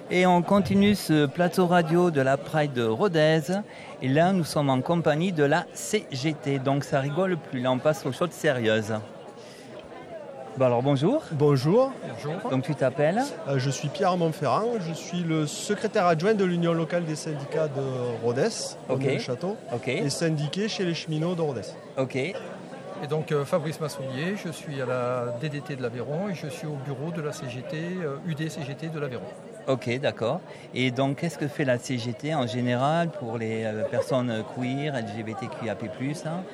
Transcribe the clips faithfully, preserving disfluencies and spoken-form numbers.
Et on continue ce plateau radio de la Pride de Rodez. Et là, nous sommes en compagnie de la C G T. Donc ça rigole plus, là on passe aux choses sérieuses. Bon alors bonjour. Bonjour. Bonjour. Donc tu t'appelles euh, Je suis Pierre Montferrand, je suis le secrétaire adjoint de l'Union locale des syndicats de Rodez, Ok. le château, Ok. et syndiqué chez les cheminots de Rodez. Ok. Et donc euh, Fabrice Massoulier, je suis à la D D T de l'Aveyron et je suis au bureau de la C G T, euh, U D C G T de l'Aveyron. Ok, d'accord. Et donc qu'est-ce que fait la C G T en général pour les euh, personnes queer, L G B T Q I A P plus, hein?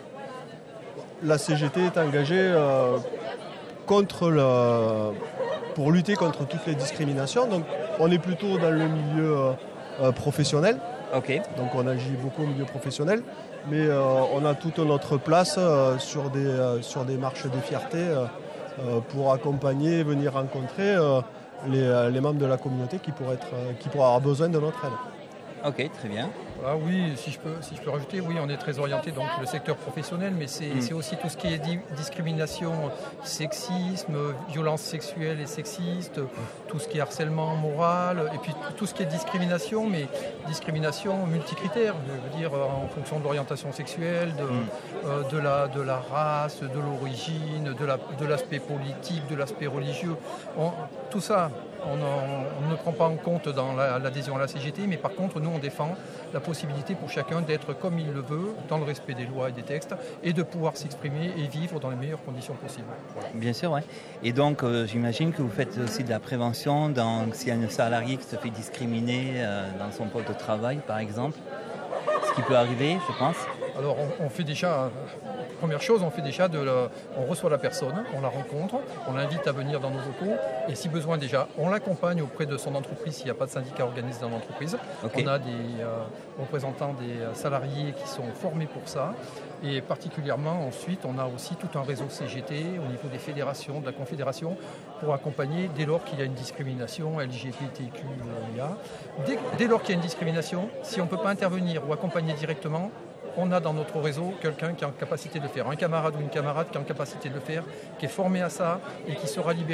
La C G T est engagée euh, contre le, pour lutter contre toutes les discriminations. Donc on est plutôt dans le milieu euh, euh, professionnel. Ok. Donc on agit beaucoup au milieu professionnel, mais euh, on a toute notre place euh, sur, des, euh, sur des marches des fiertés euh, euh, pour accompagner et venir rencontrer euh, les, euh, les membres de la communauté qui pourraient, être, euh, qui pourraient avoir besoin de notre aide. Ok, très bien. Ah oui, si je peux, si je peux rajouter, oui, on est très orienté donc le secteur professionnel, mais c'est, Mm. c'est aussi tout ce qui est di- discrimination, sexisme, violence sexuelle et sexiste, tout ce qui est harcèlement moral, et puis tout ce qui est discrimination, mais discrimination multicritère, je veux dire en fonction de l'orientation sexuelle, de, Mm. euh, de, la, de la race, de l'origine, de, la, de l'aspect politique, de l'aspect religieux. On- tout ça, on, en- on ne prend pas en compte dans la- l'adhésion à la C G T, mais par contre, nous, on défend la possibilité pour chacun d'être comme il le veut, dans le respect des lois et des textes, et de pouvoir s'exprimer et vivre dans les meilleures conditions possibles. Voilà. Bien sûr, ouais. Et donc, euh, j'imagine que vous faites aussi de la prévention dans, s'il y a un salarié qui se fait discriminer euh, dans son poste de travail, par exemple. Ce qui peut arriver, je pense. Alors, on, on fait déjà, euh, première chose, on fait déjà de la- on reçoit la personne, on la rencontre, on l'invite à venir dans nos locaux, et si besoin déjà, on l'accompagne auprès de son entreprise s'il n'y a pas de syndicat organisé dans l'entreprise. Ok. On a des euh, représentants des euh, salariés qui sont formés pour ça, et particulièrement ensuite, on a aussi tout un réseau C G T au niveau des fédérations, de la confédération, pour accompagner dès lors qu'il y a une discrimination L G B T Q I A. Dès, dès lors qu'il y a une discrimination, si on ne peut pas intervenir ou accompagner directement, on a dans notre réseau quelqu'un qui est en capacité de le faire, un camarade ou une camarade qui est en capacité de le faire, qui est formé à ça et qui sera libéré